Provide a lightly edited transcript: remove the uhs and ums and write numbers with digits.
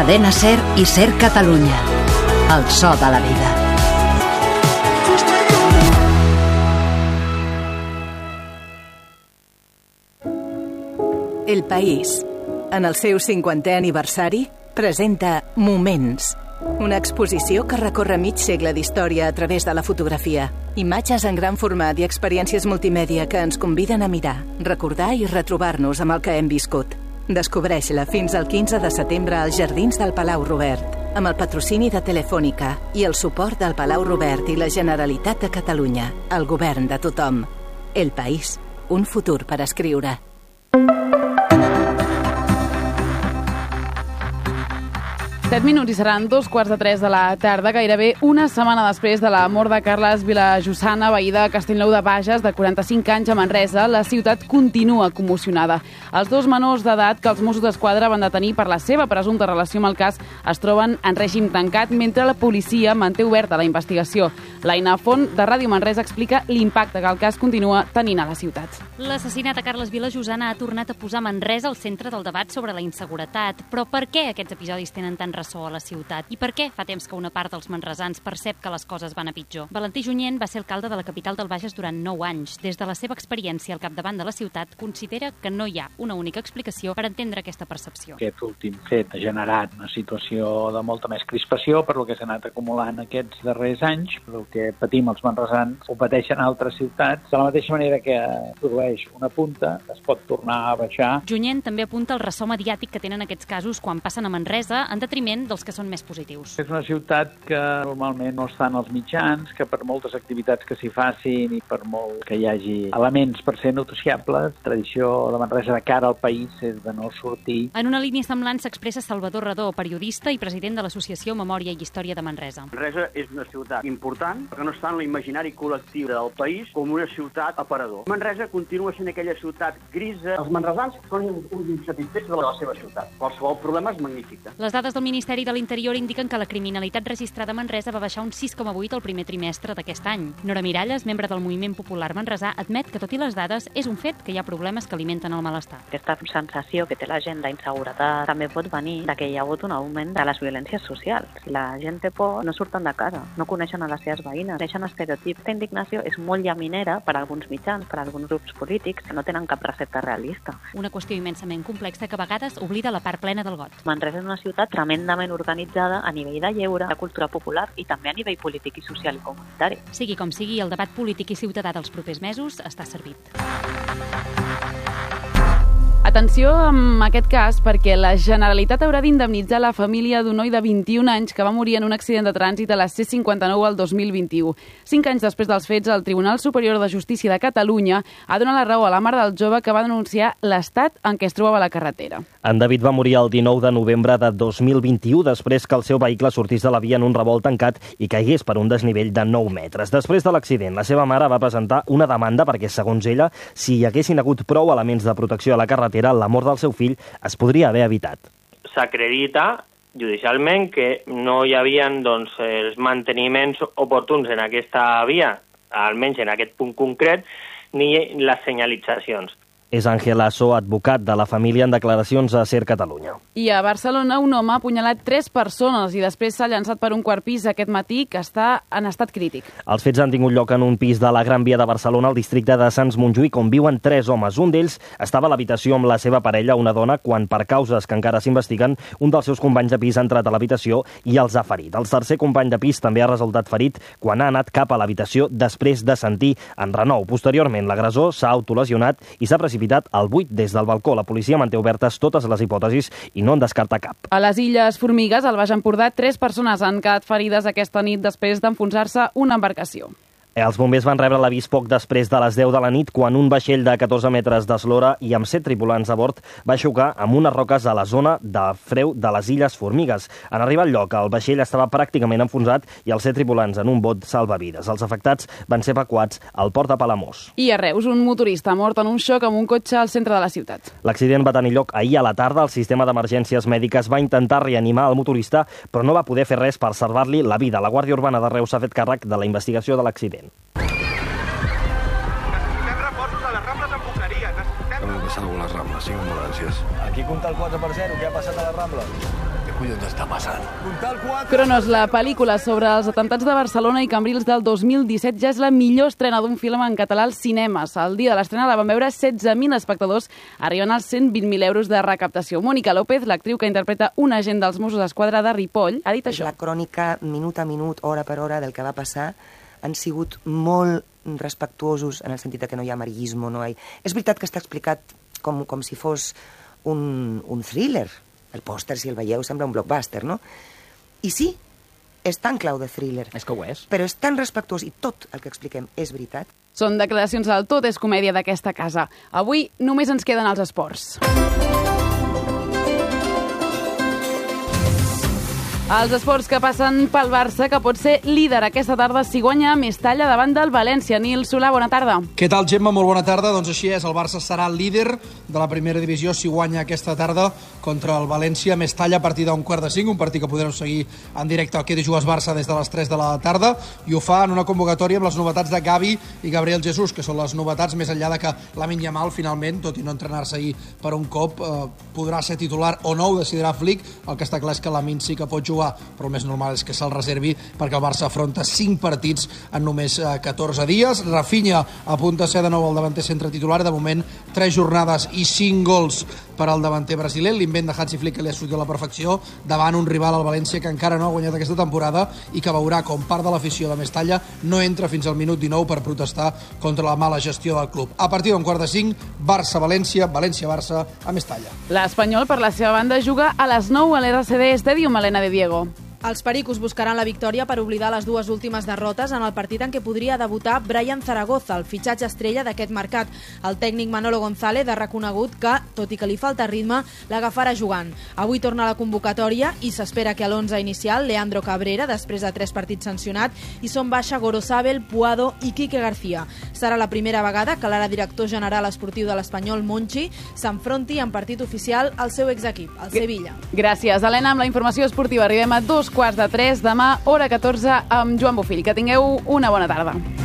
Cadena SER i SER Catalunya. El so de la vida. El País, en el seu 50è aniversari, presenta Moments, una exposició que recorre mig segle d'història a través de la fotografia. Imatges en gran format i experiències multimèdia que ens conviden a mirar, recordar i retrobar-nos amb el que hem viscut. Descobreix-la fins al 15 de setembre als Jardins del Palau Robert, amb el patrocini de Telefònica i el suport del Palau Robert i la Generalitat de Catalunya, el govern de tothom. El País, un futur per escriure. Set minuts i seran 2:15 de la tarda, gairebé una setmana després de la mort de Carles Vilajosana, veí de Castellnou de Bages, de 45 anys a Manresa. La ciutat continua commocionada. Els dos menors d'edat que els Mossos d'Esquadra van detenir per la seva presumpta relació amb el cas es troben en règim tancat, mentre la policia manté oberta la investigació. L'Aina Font, de Ràdio Manresa, explica l'impacte que el cas continua tenint a la ciutat. L'assassinat de Carles Vilajosana ha tornat a posar Manresa al centre del debat sobre la inseguretat. Però per què aquests episodis tenen tant ressò a la ciutat? I per què fa temps que una part dels manresans percep que les coses van a pitjor? Valentí Junyent va ser alcalde de la capital del Bages durant 9 anys. Des de la seva experiència al capdavant de la ciutat, considera que no hi ha una única explicació per entendre aquesta percepció. Aquest últim fet ha generat una situació de molta més crispació per lo que s'ha anat acumulant aquests darrers anys, però que patim els manresans ho pateixen a altres ciutats. De la mateixa manera que produeix una punta, es pot tornar a baixar. Junyent també apunta el ressò mediàtic que tenen aquests casos quan passen a Manresa, en detriment dels que són més positius. És una ciutat que normalment no estan als mitjans, que per moltes activitats que s'hi facin i per molt que hi hagi elements per ser noticiables, tradició de Manresa de cara al país és de no sortir. En una línia semblant s'expressa Salvador Redó, periodista i president de l'Associació Memòria i Història de Manresa. Manresa és una ciutat important, que no està en l'imaginari col·lectiu del país com una ciutat aparador. Manresa continua sent aquella ciutat grisa. Els manresans són uns insatisfets de la seva ciutat. Qualsevol problema és magnífica. Les dades del Ministeri de l'Interior indiquen que la criminalitat registrada a Manresa va baixar un 6,8 al primer trimestre d'aquest any. Nora Miralles, membre del Moviment Popular Manresà, admet que, tot i les dades, és un fet que hi ha problemes que alimenten el malestar. Aquesta sensació que té la gent d'inseguretat també pot venir de que hi ha hagut un augment de les violències socials. Si la gent té por, no surten de casa, no coneixen a les seves veïnes, coneixen estereotips. Aquesta indignació és molt llaminera per a alguns mitjans, per a alguns grups polítics que no tenen cap recepta realista. Una qüestió immensament complexa que a vegades oblida la part plena del got. Manresa és una ciutat tremendament organitzada a nivell de lleure, de cultura popular i també a nivell polític i social i comunitari. Sigui com sigui, el debat polític i ciutadà dels propers mesos està servit. Atenció amb aquest cas, perquè la Generalitat haurà d'indemnitzar la família d'un noi de 21 anys que va morir en un accident de trànsit a la C-59 el 2021. 5 anys després dels fets, el Tribunal Superior de Justícia de Catalunya ha donat la raó a la mare del jove que va denunciar l'estat en què es trobava a la carretera. En David va morir el 19 de novembre de 2021 després que el seu vehicle sortís de la via en un revolt tancat i caigués per un desnivell de 9 metres. Després de l'accident, la seva mare va presentar una demanda perquè, segons ella, si hi haguessin hagut prou elements de protecció a la carretera, la mort del seu fill es podria haver evitat. S'acredita judicialment que no hi havia els manteniments oportuns en aquesta via, almenys en aquest punt concret, ni les senyalitzacions. És Àngel Lasso, advocat de la família, en declaracions a SER Catalunya. I a Barcelona, un home ha apunyalat 3 persones i després s'ha llançat per un quart pis aquest matí que està en estat crític. Els fets han tingut lloc en un pis de la Gran Via de Barcelona, al districte de Sants Montjuïc, on viuen 3 homes. Un d'ells estava a l'habitació amb la seva parella, una dona, quan, per causes que encara s'investiguen, un dels seus companys de pis ha entrat a l'habitació i els ha ferit. El tercer company de pis també ha resultat ferit quan ha anat cap a l'habitació després de sentir enrenou. Posteriorment, l'agressor s'ha autolesionat i s'ha precipitat al buit des del balcó. La policia manté obertes totes les hipòtesis i no en descarta cap. A les Illes Formigues, al Baix Empordà, 3 persones han quedat ferides aquesta nit després d'enfonsar-se una embarcació. Els bombers van rebre l'avís poc després de les 10 de la nit quan un vaixell de 14 metres d'eslora i amb 7 tripulants a bord va xocar amb unes roques a la zona de freu de les Illes Formigues. En arribar al lloc, el vaixell estava pràcticament enfonsat i els 7 tripulants en un bot salvavides. Els afectats van ser evacuats al port de Palamós. I a Reus, un motorista mort en un xoc amb un cotxe al centre de la ciutat. L'accident va tenir lloc ahir a la tarda. El sistema d'emergències mèdiques va intentar reanimar el motorista, però no va poder fer res per salvar-li la vida. La Guàrdia Urbana de Reus s'ha fet càrrec de la investigació de l'accident. Hem de passar algunes Rambles, 5 ambulàncies. Aquí compta el 4 per 0, què ha passat a la Rambla? collons està passant? Cronos, la pel·lícula sobre els atemptats de Barcelona i Cambrils del 2017 ja és la millor estrena d'un film en català als cinemes. El dia de l'estrena la van veure 16.000 espectadors, arribant als 120.000 euros de recaptació. Mónica López, l'actriu que interpreta un agent dels Mossos d'Esquadra de Ripoll, ha dit això. La crònica, minut a minut, hora per hora, del que va passar, han sigut molt respectuosos en el sentit que no hi ha amarillisme. És veritat que està explicat com si fos un thriller. El pòster, si el veieu, sembla un blockbuster, no? I sí, és tan clau de thriller. És que ho és. Però és tan respectuós i tot el que expliquem és veritat. Són declaracions del Tot és comèdia d'aquesta casa. Avui només ens queden els esports. Els esports que passen pel Barça, que pot ser líder aquesta tarda si guanya Mestalla davant del València. Nil Solà, bona tarda. Què tal, Gemma? Molt bona tarda. Doncs així és, el Barça serà el líder de la primera divisió si guanya aquesta tarda contra el València. Mestalla a partir d'un 4:45, un partit que podreu seguir en directe al que de Jugues Barça des de les 3 de la tarda, i ho fa en una convocatòria amb les novetats de Gavi i Gabriel Jesús, que són les novetats més enllà de que Lamine Yamal finalment, tot i no entrenar-se ahir per un cop, podrà ser titular o no, ho decidirà Flick. El que està clar és que Lamine sí que pot jugar, però el més normal és que se'l reservi perquè el Barça afronta 5 partits en només 14 dies. Rafinha apunta a ser de nou el davanter centre titular, de moment 3 jornades i 5 gols per al davanter brasiler. L'invent de Hansi Flick que li ha sortit a la perfecció davant un rival al València que encara no ha guanyat aquesta temporada i que veurà com part de l'afició de Mestalla no entra fins al minut 19 per protestar contra la mala gestió del club. A partir d'un 4:45, Barça-València, València-Barça a Mestalla. L'Espanyol, per la seva banda, juga a les 9 a l'RCD Stadium, Helena de Diego. Els pericos buscaran la victòria per oblidar les dues últimes derrotes en el partit en què podria debutar Brian Zaragoza, el fitxatge estrella d'aquest mercat. El tècnic Manolo González ha reconegut que, tot i que li falta ritme, l'agafarà jugant. Avui torna a la convocatòria i s'espera que a l'11 inicial Leandro Cabrera, després de 3 partits sancionat, i són baixa Gorosabel, Puado i Quique García. Serà la primera vegada que l'ara director general esportiu de l'Espanyol, Monchi, s'enfronti en partit oficial al seu exequip, el Sevilla. Gràcies, Helena. Amb la informació esportiva arribem a 2:15 demà, hora 14, amb Joan Bofill. Que tingueu una bona tarda.